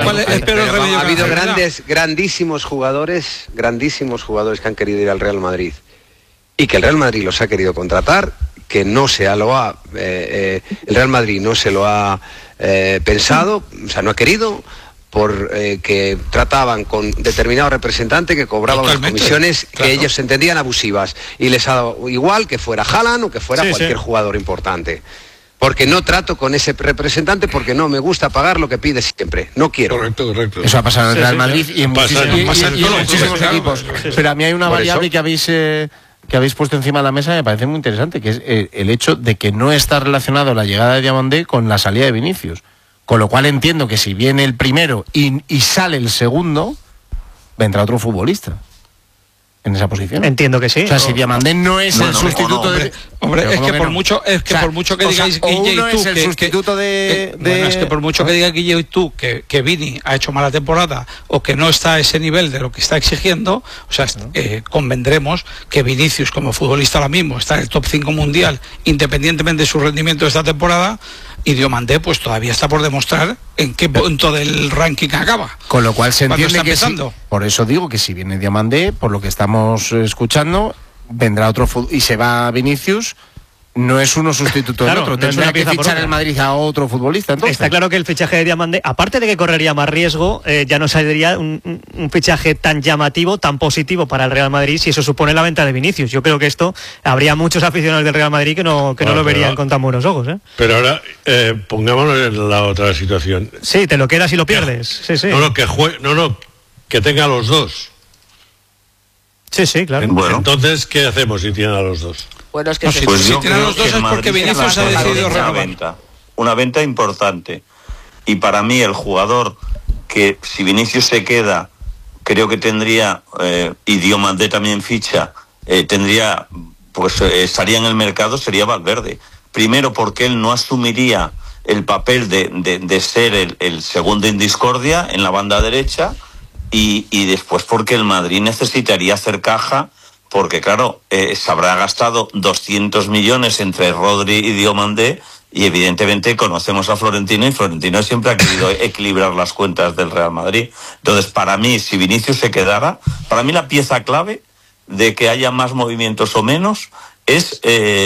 cuál es el peor remedio. Ha habido grandísimos jugadores que han querido ir al Real Madrid y que el Real Madrid los ha querido contratar, que el Real Madrid no se lo ha pensado, o sea, no ha querido, que trataban con determinado representante que cobraba unas comisiones que ellos entendían abusivas, y les ha dado igual que fuera Haaland o que fuera cualquier jugador importante. Porque no trato con ese representante, porque no me gusta pagar lo que pide siempre. No quiero. Correcto. Eso ha pasado en el Real Madrid y en muchísimos equipos. Pero a mí hay una variable que habéis puesto encima de la mesa, me parece muy interesante, que es el hecho de que no está relacionado la llegada de Diamandé con la salida de Vinicius. Con lo cual entiendo que si viene el primero y sale el segundo, vendrá otro futbolista en esa posición. Entiendo que sí. O sea, si Diamandé no es el sustituto de... Hombre, es que por mucho que digáis Guille y tú el sustituto bueno, es que por mucho que diga Guille y tú que Vini ha hecho mala temporada o que no está a ese nivel de lo que está exigiendo, o sea, convendremos que Vinicius como futbolista ahora mismo está en el top 5 mundial, independientemente de su rendimiento de esta temporada, y Diomandé pues todavía está por demostrar en qué punto del ranking acaba. Con lo cual se entiende que por eso digo que si viene Diomandé, por lo que estamos escuchando, vendrá otro y se va Vinicius. No es uno sustituto del otro, tendrá que fichar el Madrid a otro futbolista. Entonces, está claro que el fichaje de Diamandé, aparte de que correría más riesgo, ya no sería un fichaje tan llamativo, tan positivo para el Real Madrid si eso supone la venta de Vinicius. Yo creo que esto habría muchos aficionados del Real Madrid que no lo verían con tan buenos ojos. Pero ahora pongámonos en la otra situación. Sí, te lo quedas y lo pierdes. Sí. Que tenga a los dos. Sí, claro. Bueno. Entonces, ¿qué hacemos si tienen a los dos? Bueno, es que si tienen los dos es porque Vinicius ha decidido renovar. Una venta importante. Y para mí el jugador que, si Vinicius se queda, creo que tendría, y Diomandé también ficha, estaría en el mercado, sería Valverde. Primero porque él no asumiría el papel de ser el segundo en discordia en la banda derecha, y después porque el Madrid necesitaría hacer caja, porque claro, se habrá gastado 200 millones entre Rodri y Diomandé, y evidentemente conocemos a Florentino, y Florentino siempre ha querido equilibrar las cuentas del Real Madrid. Entonces, para mí, si Vinicius se quedara, para mí la pieza clave de que haya más movimientos o menos es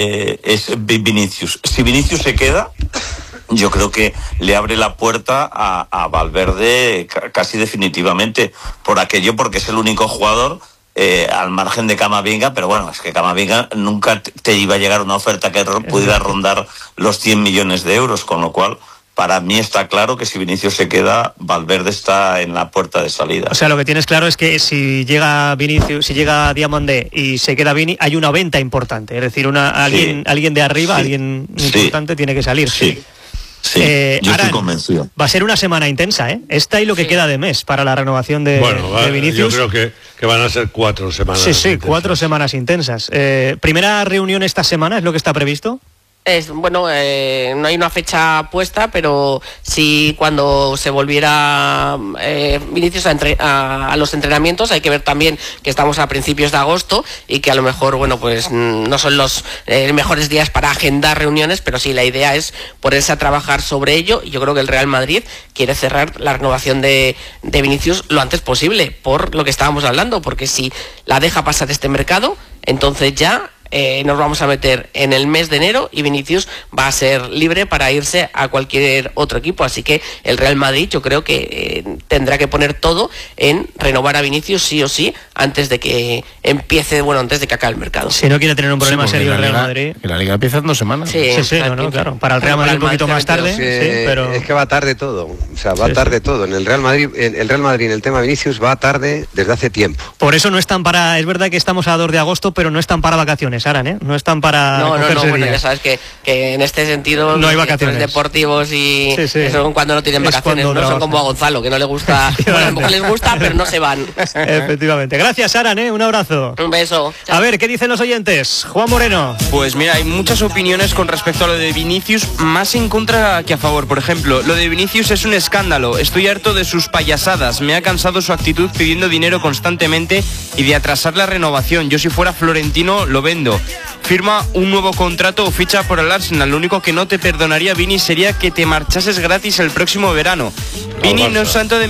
Vinicius. Si Vinicius se queda, yo creo que le abre la puerta a Valverde casi definitivamente, porque es el único jugador al margen de Camavinga, pero bueno, es que Camavinga nunca te iba a llegar una oferta que pudiera rondar los 100 millones de euros, con lo cual para mí está claro que si Vinicius se queda, Valverde está en la puerta de salida. O sea, lo que tienes claro es que si llega Vinicius, si llega Diamandé y se queda Vini, hay una venta importante, es decir, alguien de arriba, alguien importante tiene que salir. Sí, yo estoy convencido. Va a ser una semana intensa, Esta y lo que queda de mes para la renovación de Vinicius. Yo creo que van a ser 4 semanas. Sí, 4 semanas intensas. Primera reunión esta semana, ¿es lo que está previsto? No hay una fecha puesta, pero sí, cuando se volviera Vinicius a los entrenamientos, hay que ver también que estamos a principios de agosto y que a lo mejor, no son los mejores días para agendar reuniones, pero sí, la idea es ponerse a trabajar sobre ello, y yo creo que el Real Madrid quiere cerrar la renovación de Vinicius lo antes posible, por lo que estábamos hablando, porque si la deja pasar este mercado, entonces ya nos vamos a meter en el mes de enero y Vinicius va a ser libre para irse a cualquier otro equipo. Así que el Real Madrid, yo creo que tendrá que poner todo en renovar a Vinicius sí o sí antes de que antes de que acabe el mercado. Si no quiere tener un problema serio el Real Madrid. Que la Liga empieza en 2 semanas. Claro. Para el Real Madrid un poquito más tarde. Pero es que va tarde todo. O sea, va tarde todo. En el Real Madrid, en el tema Vinicius va tarde desde hace tiempo. Por eso no están para. Es verdad que estamos a 2 de agosto, pero no están para vacaciones, Aran, No están para. No, ya sabes que en este sentido no hay vacaciones deportivos y eso cuando no tienen vacaciones, no son como a Gonzalo, que no le gusta. A lo mejor les gusta, pero no se van. Efectivamente. Gracias, Aran, un abrazo. Un beso. Chao. A ver, ¿qué dicen los oyentes? Juan Moreno. Pues mira, hay muchas opiniones con respecto a lo de Vinicius, más en contra que a favor. Por ejemplo, lo de Vinicius es un escándalo. Estoy harto de sus payasadas. Me ha cansado su actitud pidiendo dinero constantemente y de atrasar la renovación. Yo si fuera Florentino lo vendo. Firma un nuevo contrato o ficha por el Arsenal. Lo único que no te perdonaría, Vini, sería que te marchases gratis el próximo verano. Vini no es santo de